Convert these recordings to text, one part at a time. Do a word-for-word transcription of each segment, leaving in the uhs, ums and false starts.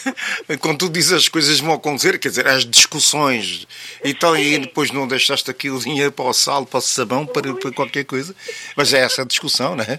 Quando tu dizes as coisas vão acontecer, quer dizer, as discussões, então e depois não deixaste aqui o dinheiro para o sal, para o sabão, para, para qualquer coisa. Mas é essa a discussão, não é?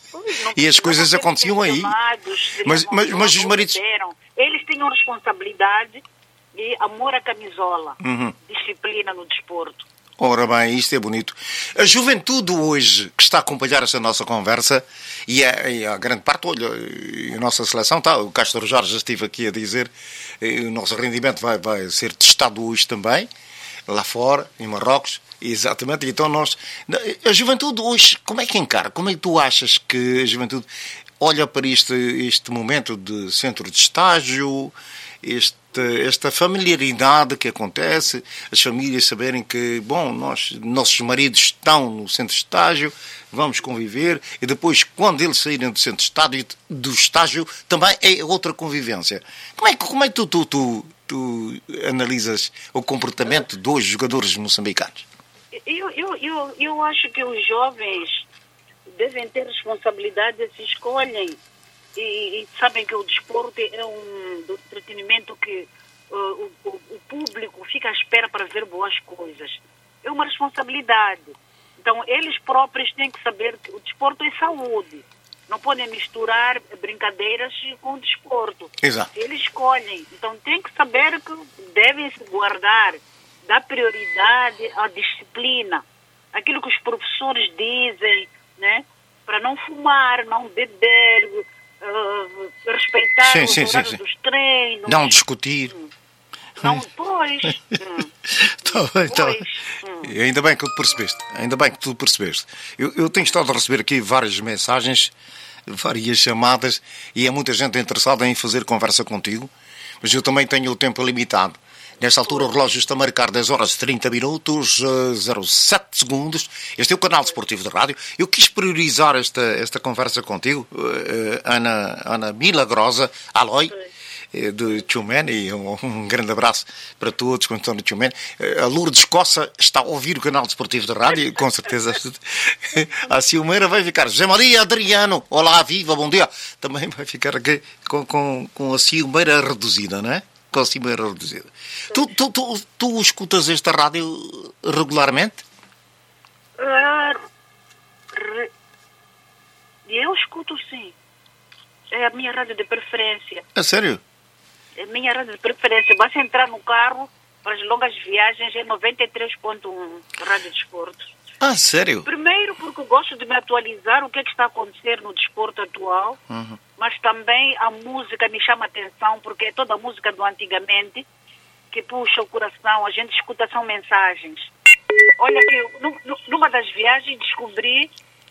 E as coisas aconteciam aí. Mas, mas, mas os maridos... Eles tinham responsabilidade e amor à camisola, uhum. disciplina no desporto. Ora bem, isto é bonito. A juventude hoje, que está a acompanhar esta nossa conversa, e a, e a grande parte, olha, a nossa seleção, tá, o Castro Jorge já estive aqui a dizer, o nosso rendimento vai, vai ser testado hoje também, lá fora, em Marrocos, exatamente. Então nós, a juventude hoje, como é que encara? Como é que tu achas que a juventude olha para este, este momento de centro de estágio, este esta familiaridade que acontece, as famílias saberem que, bom, nós, nossos maridos estão no centro de estágio, vamos conviver, e depois, quando eles saírem do centro de estágio, do estágio também é outra convivência. Como é que, como é que tu, tu, tu, tu analisas o comportamento dos jogadores moçambicanos? Eu, eu, eu, eu acho que os jovens devem ter responsabilidade se escolhem. E, e sabem que o desporto é um do entretenimento que uh, o, o, o público fica à espera para ver boas coisas. É uma responsabilidade. Então, eles próprios têm que saber que o desporto é saúde. Não podem misturar brincadeiras com o desporto. Exato. Eles escolhem. Então, têm que saber que devem se guardar, dar prioridade à disciplina. Aquilo que os professores dizem, né? Para não fumar, não beber... Uh, respeitar sim, os sim, horários sim, sim. dos treinos. Não discutir. Não, pois. hum. Tá bem, tá bem. Hum. Ainda bem que tu percebeste. Ainda bem que tu percebeste. Eu, eu tenho estado a receber aqui várias mensagens, várias chamadas, e há muita gente interessada em fazer conversa contigo, mas eu também tenho o tempo limitado. Nesta altura o relógio está a marcar dez horas e trinta minutos, zero sete segundos. Este é o canal Desportivo de Rádio. Eu quis priorizar esta, esta conversa contigo, Ana, Ana Milagrosa Aloy, de Tchumene, e um, um grande abraço para todos quando estão no Tchumene. A Lourdes Coça está a ouvir o canal Desportivo de Rádio, com certeza. A Silmeira vai ficar. José Maria Adriano, olá, viva, bom dia. Também vai ficar aqui com, com, com a Silmeira reduzida, não é? Com a Silmeira reduzida. Tu, tu, tu, tu escutas esta rádio regularmente? Uh, re... Eu escuto, sim. É a minha rádio de preferência. A sério? É a minha rádio de preferência. Basta entrar no carro para as longas viagens, é noventa e três ponto um Rádio Desporto. Ah, sério? Primeiro porque gosto de me atualizar o que é que está a acontecer no desporto atual, uhum. Mas também a música me chama a atenção, porque é toda a música do antigamente que puxa o coração, a gente escuta, são mensagens. Olha que eu, numa das viagens descobri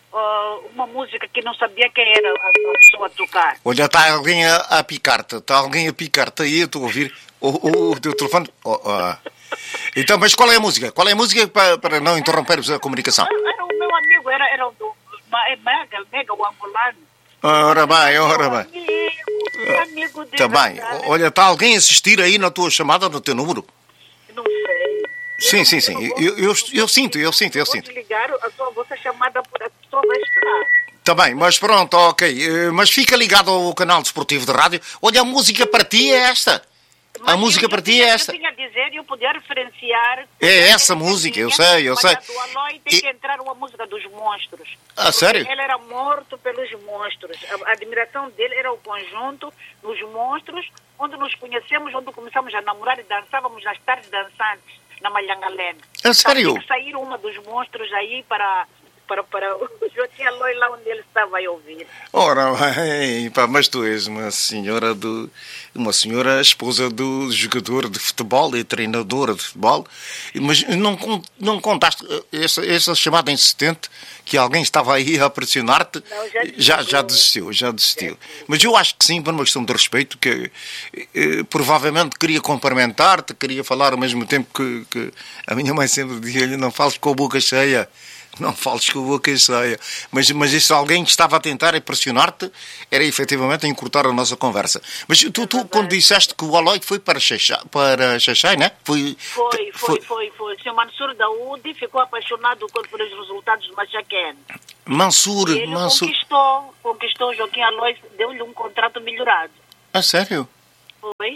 uh, uma música que não sabia quem era a, a pessoa a tocar. Olha, está alguém a, a picar-te, está alguém a picar-te aí, eu estou a ouvir o, o, o teu telefone. Oh, oh. Então, mas qual é a música? Qual é a música para, para não interrompermos a comunicação? Era, era o meu amigo, era, era o do Mega, Mega, o angolano. Ora bem, ora bem. Amigo, amigo de tá bem. Olha, está alguém a assistir aí na tua chamada, no teu número? Não sei. Sim, sim, sim. Eu, eu, eu sinto, eu sinto, eu sinto. Vou desligar a sua vossa chamada, por a pessoa vai esperar. Está bem, mas pronto, ok. Mas fica ligado ao canal Desportivo de Rádio. Olha, a música para ti é esta. Mas a música eu, para eu ti tinha, é esta. Eu tinha a dizer, eu podia referenciar... É essa música, eu sei, eu sei. Mas a do Aloy tem e... que entrar uma música dos monstros. Ah, sério? Ele era morto pelos monstros. A, a admiração dele era o conjunto dos monstros, onde nos conhecemos, onde começamos a namorar e dançávamos nas tardes dançantes, na Malhangalene. Ah, sério? Então, tem que sair uma dos monstros aí para... Para, para o Joaquim Aloy, lá onde ele estava a ouvir. Ora bem, pá, mas tu és uma senhora do, uma senhora esposa do jogador de futebol e treinadora de futebol, mas não, não contaste essa, essa chamada insistente que alguém estava aí a pressionar-te? Não, já, já, já desistiu, já desistiu. Mas eu acho que sim, por uma questão de respeito, que eh, provavelmente queria cumprimentar-te, queria falar ao mesmo tempo que, que a minha mãe sempre dizia-lhe, não fales com a boca cheia. Não fales com a boca cheia. Mas, mas isso alguém que estava a tentar pressionar-te era efetivamente encurtar a nossa conversa. Mas tu, tu quando disseste que o Aloy foi para Xaxai, para Xaxai, né? Foi, foi, foi, foi. foi. O senhor Mansur Daoudi ficou apaixonado pelos resultados do Machaquén. Mansur, ele Mansur. conquistou, conquistou o Joaquim Aloy, deu-lhe um contrato melhorado. Ah, sério? Foi.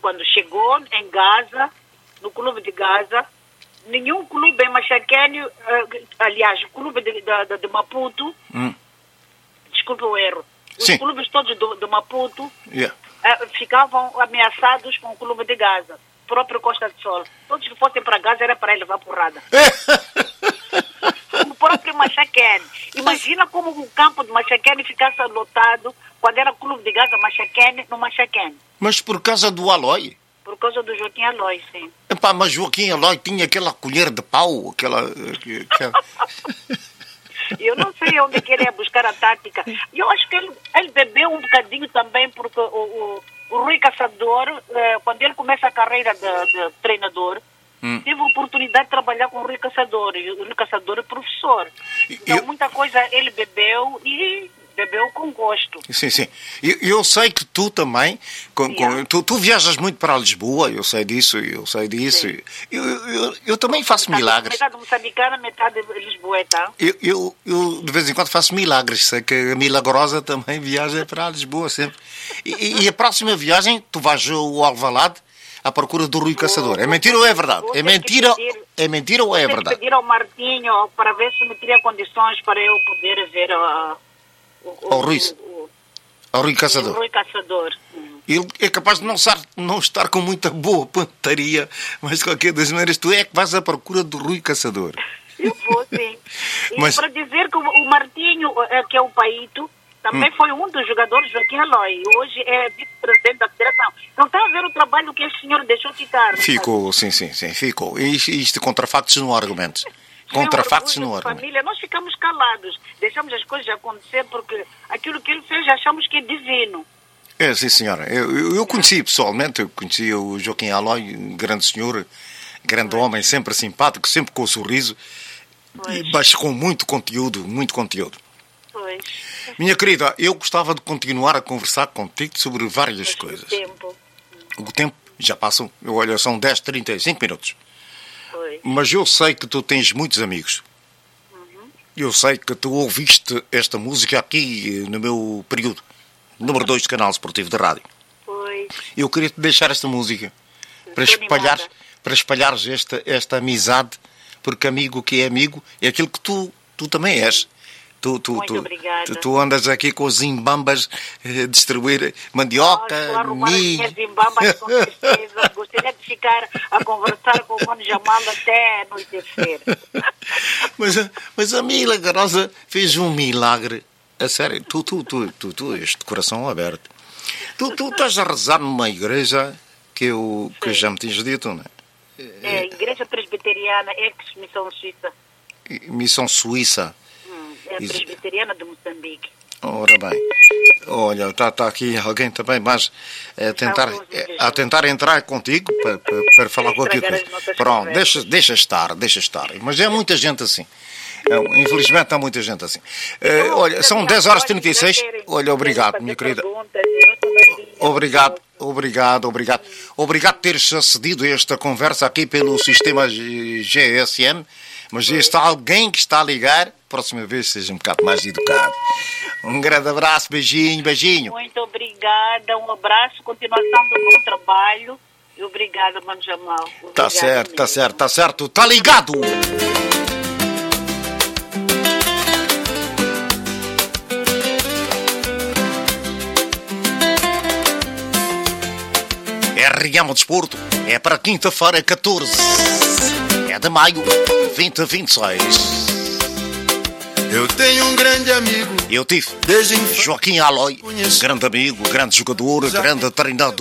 quando chegou em Gaza, no clube de Gaza, nenhum clube em Machaquene, uh, aliás, o clube de, de, de Maputo, hum. desculpa o erro, os Sim. clubes todos do, do Maputo Yeah. uh, ficavam ameaçados com o clube de Gaza, o próprio Costa do Sol. Todos que fossem para Gaza era para ele levar porrada. O próprio Machaquene. Imagina como o campo de Machaquene ficasse lotado quando era o clube de Gaza Machaquene, no Machaquene. Mas por causa do Aloy? Por causa do Joaquim Aloy, sim. Epá, mas Joaquim Aloy tinha aquela colher de pau, aquela... aquela... Eu não sei onde que ele ia buscar a tática. Eu acho que ele, ele bebeu um bocadinho também, porque o, o, o Rui Caçador, eh, quando ele começa a carreira de, de treinador, hum. teve a oportunidade de trabalhar com o Rui Caçador. E o Rui Caçador é professor. Então, eu... muita coisa ele bebeu e... bebeu com gosto. Sim, sim. Eu, eu sei que tu também, com, com, tu, tu viajas muito para Lisboa, eu sei disso, eu sei disso. Eu, eu, eu também faço metade, milagres. Metade moçambicana, metade lisboeta. Eu, eu, eu, de vez em quando, faço milagres. Sei que a Milagrosa também viaja para Lisboa sempre. E, e a próxima viagem, tu vais ao Alvalade à procura do Rui Caçador. É mentira ou é verdade? É mentira, pedir, é mentira ou é verdade? Vou pedir ao Martinho para ver se me teria condições para eu poder ver a... Ao Rui, ao Rui Caçador. O Rui Caçador. Ele é capaz de não estar, não estar com muita boa pontaria, mas de qualquer das maneiras tu é que vais à procura do Rui Caçador. Eu vou, sim. E mas... para dizer que o Martinho, que é o Paito, também hum. foi um dos jogadores, Joaquim Aloy. Hoje é vice-presidente da federação. Não está a ver o trabalho que esse senhor deixou ficar. Ficou, sim, sim, sim, ficou. E isto contra factos não há argumentos. Contra factos no argumento. Família, nós ficamos calados, deixamos as coisas acontecer porque aquilo que ele fez achamos que é divino. É, sim, senhora. Eu, eu, eu conheci pessoalmente, eu conheci o Joaquim Aloy, um grande senhor, grande pois. homem, sempre simpático, sempre com sorriso, e, mas com muito conteúdo, muito conteúdo. Pois. Minha querida, eu gostava de continuar a conversar contigo sobre várias mas coisas. O tempo. O tempo já passam, olha, são dez, trinta e cinco minutos. Pois. Mas eu sei que tu tens muitos amigos. Uhum. Eu sei que tu ouviste esta música aqui no meu período. Número dois do canal esportivo da rádio. Pois. Eu queria te deixar esta música para espalhar, para espalhares esta, esta amizade, porque amigo que é amigo é aquilo que tu, tu também és. Tu, tu, Muito tu, obrigada. Tu, tu andas aqui com os zimbambas eh, distribuir mandioca, oh, milho. Zimbambas, com certeza. Gostaria de ficar a conversar com o Mano Jamal até anoitecer. mas, mas a Milagrosa fez um milagre. A sério, tu, tu, tu, tu, tu és de coração aberto. Tu, tu estás a rezar numa igreja que eu, que eu já me tinhas dito, não é? É, a Igreja Presbiteriana, ex-Missão Suíça. Missão Suíça. É a presbiteriana de Moçambique. Ora bem, olha, está tá aqui alguém também, mas a tentar, a tentar entrar contigo para, para, para falar com aquilo. Pronto, deixa, deixa estar, deixa estar. Mas é muita gente assim. Infelizmente há muita gente assim. Uh, olha, são dez horas e trinta e seis. Olha, obrigado, minha querida. Obrigado, obrigado, obrigado. Obrigado por teres acedido a esta conversa aqui pelo sistema G S M. Mas está alguém que está a ligar, próxima vez seja um bocado mais educado. Um grande abraço, beijinho, beijinho. Muito obrigada, um abraço, continuação do bom trabalho e obrigada, Mano Jamal. Está certo, está certo, está certo, está ligado. R M Desporto é para quinta-feira, catorze de maio, vinte a vinte e seis. Eu tenho um grande amigo. Eu tive desde Joaquim Aloy, grande amigo, grande jogador, grande treinador.